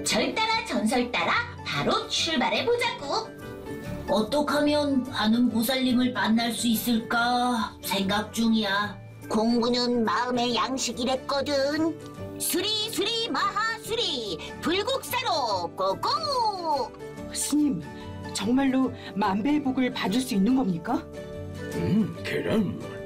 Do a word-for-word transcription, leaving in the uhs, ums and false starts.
절 따라 전설 따라 바로 출발해보자고. 어떻게 하면 아는 보살님을 만날 수 있을까 생각 중이야. 공부는 마음의 양식이랬거든. 수리 수리 마하수리 불국사로 고고. 스님, 정말로 만배의 복을 받을 수 있는 겁니까? 음, 그럼